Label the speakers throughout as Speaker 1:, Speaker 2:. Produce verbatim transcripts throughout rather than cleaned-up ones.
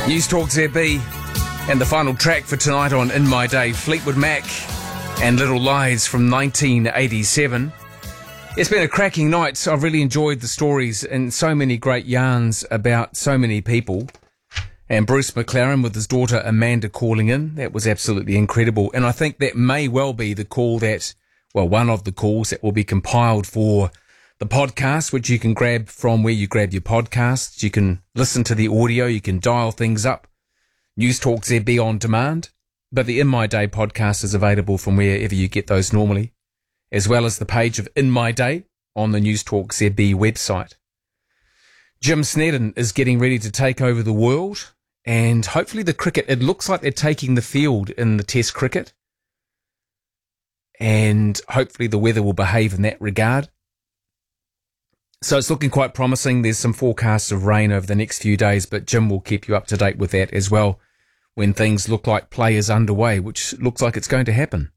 Speaker 1: News Talk Z B, and the final track for tonight on In My Day, Fleetwood Mac and Little Lies from nineteen eighty-seven. It's been a cracking night. I've really enjoyed the stories and so many great yarns about so many people. And Bruce McLaren with his daughter Amanda calling in. That was absolutely incredible. And I think that may well be the call that, well, one of the calls that will be compiled for the podcast, which you can grab from where you grab your podcasts. You can listen to the audio. You can dial things up. News Talk Z B on demand. But the In My Day podcast is available from wherever you get those normally, as well as the page of In My Day on the News Talk Z B website. Jim Snedden is getting ready to take over the world, and hopefully the cricket, it looks like they're taking the field in the Test cricket, and hopefully the weather will behave in that regard. So it's looking quite promising. There's some forecasts of rain over the next few days, but Jim will keep you up to date with that as well when things look like play is underway, which looks like it's going to happen.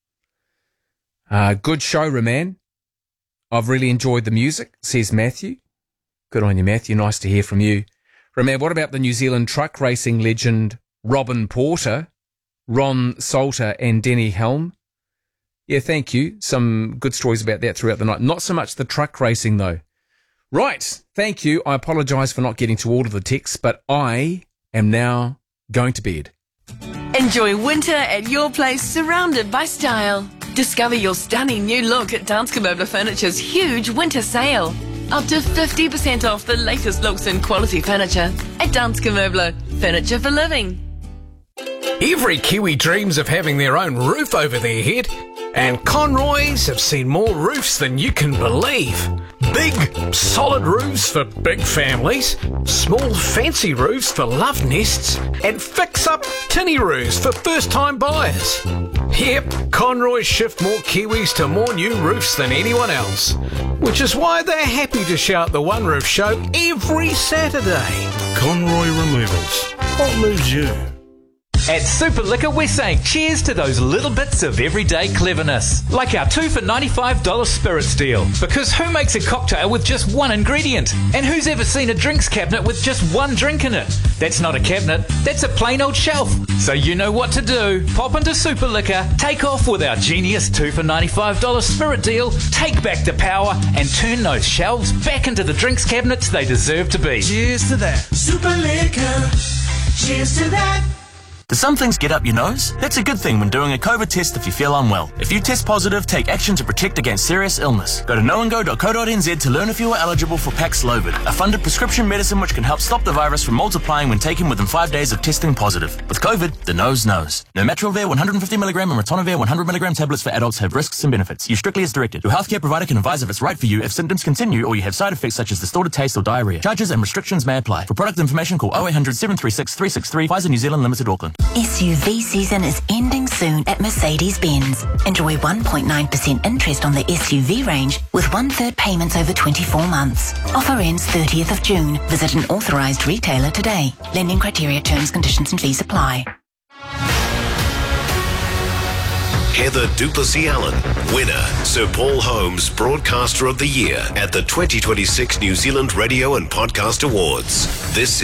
Speaker 1: Uh, good show, Roman. I've really enjoyed the music, says Matthew. Good on you, Matthew. Nice to hear from you. Roman, what about the New Zealand truck racing legend Robin Porter, Ron Salter and Denny Helm? Yeah, thank you. Some good stories about that throughout the night. Not so much the truck racing, though. Right, thank you. I apologise for not getting to all of the texts, but I am now going to bed.
Speaker 2: Enjoy winter at your place, surrounded by style. Discover your stunning new look at Danske Möbler Furniture's huge winter sale. Up to fifty percent off the latest looks and quality furniture at Danske Möbler, furniture for living.
Speaker 3: Every Kiwi dreams of having their own roof over their head, and Conroys have seen more roofs than you can believe. Big, solid roofs for big families, small, fancy roofs for love nests, and fix-up tinny roofs for first-time buyers. Yep, Conroys shift more Kiwis to more new roofs than anyone else, which is why they're happy to shout the One Roof Show every Saturday.
Speaker 4: Conroy Removals. What moves you?
Speaker 5: At Super Liquor, we're saying cheers to those little bits of everyday cleverness. Like our two for ninety-five dollars spirits deal. Because who makes a cocktail with just one ingredient? And who's ever seen a drinks cabinet with just one drink in it? That's not a cabinet, that's a plain old shelf. So you know what to do. Pop into Super Liquor, take off with our genius two for ninety-five dollars spirit deal, take back the power, and turn those shelves back into the drinks cabinets they deserve to be.
Speaker 6: Cheers to that. Super Liquor. Cheers to that.
Speaker 7: Do some things get up your nose? That's a good thing when doing a COVID test if you feel unwell. If you test positive, take action to protect against serious illness. Go to knowandgo dot co dot n z to learn if you are eligible for Paxlovid, a funded prescription medicine which can help stop the virus from multiplying when taken within five days of testing positive. With COVID, the nose knows. Nirmatrelvir one hundred fifty milligram and ritonavir one hundred milligram tablets for adults have risks and benefits. Use strictly as directed. Your healthcare provider can advise if it's right for you if symptoms continue or you have side effects such as distorted taste or diarrhea. Charges and restrictions may apply. For product information, call oh eight hundred, seven three six, three six three. Pfizer New Zealand Limited, Auckland.
Speaker 8: S U V season is ending soon at Mercedes-Benz. Enjoy one point nine percent interest on the S U V range with one-third payments over twenty-four months. Offer ends thirtieth of June. Visit an authorised retailer today. Lending criteria, terms, conditions and fees apply.
Speaker 9: Heather Duplessis-Allen, winner, Sir Paul Holmes Broadcaster of the Year at the twenty twenty-six New Zealand Radio and Podcast Awards. This